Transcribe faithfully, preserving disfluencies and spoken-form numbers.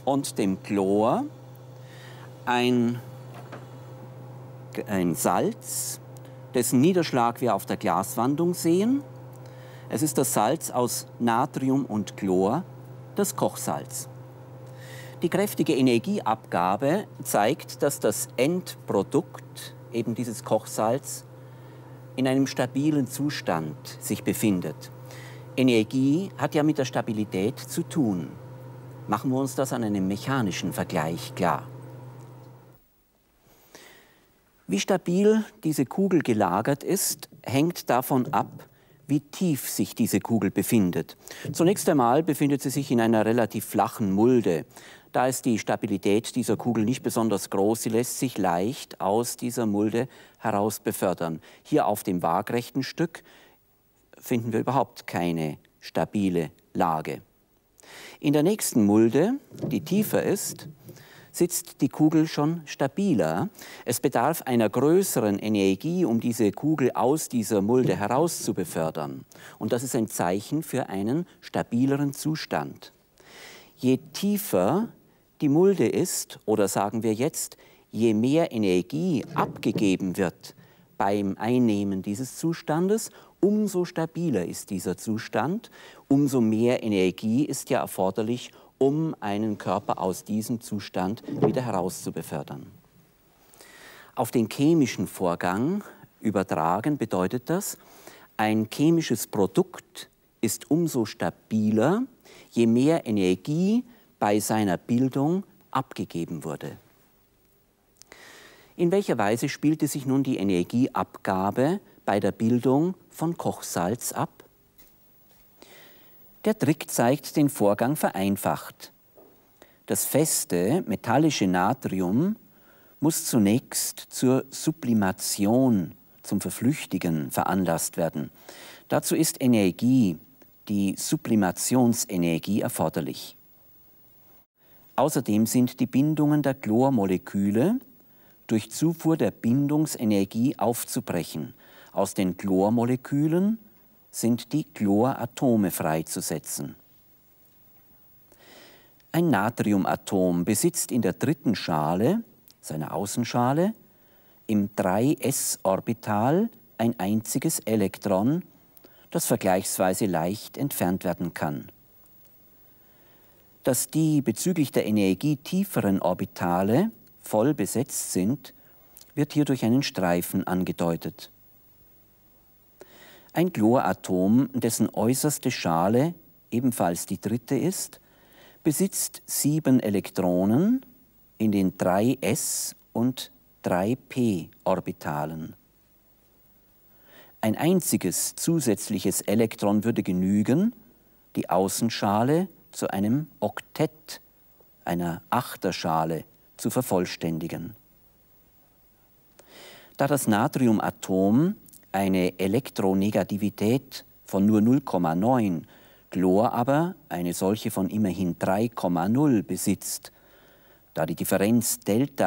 und dem Chlor ein, ein Salz, dessen Niederschlag wir auf der Glaswandung sehen. Es ist das Salz aus Natrium und Chlor, das Kochsalz. Die kräftige Energieabgabe zeigt, dass das Endprodukt, eben dieses Kochsalz, in einem stabilen Zustand sich befindet. Energie hat ja mit der Stabilität zu tun. Machen wir uns das an einem mechanischen Vergleich klar. Wie stabil diese Kugel gelagert ist, hängt davon ab, wie tief sich diese Kugel befindet. Zunächst einmal befindet sie sich in einer relativ flachen Mulde. Da ist die Stabilität dieser Kugel nicht besonders groß. Sie lässt sich leicht aus dieser Mulde heraus befördern. Hier auf dem waagrechten Stück finden wir überhaupt keine stabile Lage. In der nächsten Mulde, die tiefer ist, sitzt die Kugel schon stabiler. Es bedarf einer größeren Energie, um diese Kugel aus dieser Mulde heraus zu befördern. Und das ist ein Zeichen für einen stabileren Zustand. Je tiefer die Mulde ist, oder sagen wir jetzt, je mehr Energie abgegeben wird beim Einnehmen dieses Zustandes, umso stabiler ist dieser Zustand, umso mehr Energie ist ja erforderlich, um einen Körper aus diesem Zustand wieder herauszubefördern. Auf den chemischen Vorgang übertragen bedeutet das, ein chemisches Produkt ist umso stabiler, je mehr Energie bei seiner Bildung abgegeben wurde. In welcher Weise spielte sich nun die Energieabgabe bei der Bildung von Kochsalz ab? Der Trick zeigt den Vorgang vereinfacht. Das feste, metallische Natrium muss zunächst zur Sublimation, zum Verflüchtigen veranlasst werden. Dazu ist Energie, die Sublimationsenergie, erforderlich. Außerdem sind die Bindungen der Chlormoleküle durch Zufuhr der Bindungsenergie aufzubrechen. Aus den Chlormolekülen sind die Chloratome freizusetzen. Ein Natriumatom besitzt in der dritten Schale, seiner Außenschale, im drei s Orbital ein einziges Elektron, das vergleichsweise leicht entfernt werden kann. Dass die bezüglich der Energie tieferen Orbitale voll besetzt sind, wird hier durch einen Streifen angedeutet. Ein Chloratom, dessen äußerste Schale ebenfalls die dritte ist, besitzt sieben Elektronen in den drei s und drei p Orbitalen. Ein einziges zusätzliches Elektron würde genügen, die Außenschale zu einem Oktett, einer Achterschale, zu vervollständigen. Da das Natriumatom eine Elektronegativität von nur null Komma neun, Chlor aber eine solche von immerhin drei Komma null besitzt, da die Differenz Delta